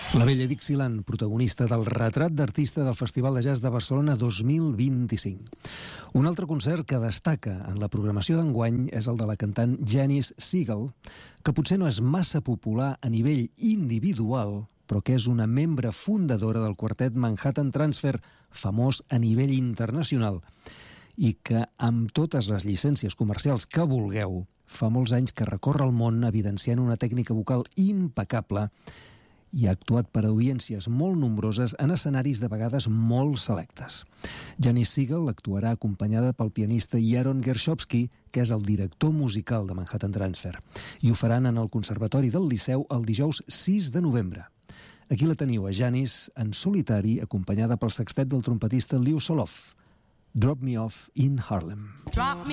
La Bella Dixieland, protagonista del retrat d'artista del Festival de Jazz de Barcelona 2025. Un altre concert que destaca en la programació d'enguany és el de la cantant Janice Siegel, que potser no és massa popular a nivell individual, però que és una membre fundadora del quartet Manhattan Transfer, famós a nivell internacional, i que, amb totes les llicències comercials que vulgueu, fa molts anys que recorre el món evidenciant una tècnica vocal impecable i ha actuat per a audiències molt nombroses en escenaris de vegades molt selectes. Janice Siegel actuarà acompanyada pel pianista Yaron Gershovsky, que és el director musical de Manhattan Transfer, i ho faran en el Conservatori del Liceu el dijous 6 de novembre. Aquí la teniu, a Janice, en solitari, acompanyada pel sextet del trompetista Liu Soloff. Drop Me Off in Harlem. Drop me